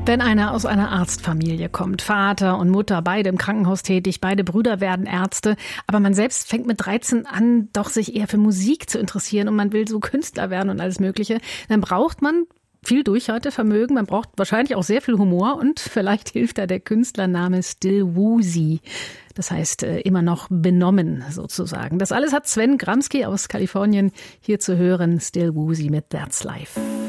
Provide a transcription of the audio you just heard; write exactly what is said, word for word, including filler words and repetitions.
Wenn einer aus einer Arztfamilie kommt, Vater und Mutter, beide im Krankenhaus tätig, beide Brüder werden Ärzte, aber man selbst fängt mit dreizehn an, doch sich eher für Musik zu interessieren und man will so Künstler werden und alles Mögliche, dann braucht man viel Durchhaltevermögen, man braucht wahrscheinlich auch sehr viel Humor und vielleicht hilft da der Künstlername Still Woozy. Das heißt, äh, immer noch benommen sozusagen. Das alles hat Sven Gramsci aus Kalifornien hier zu hören. Still Woozy mit That's Life.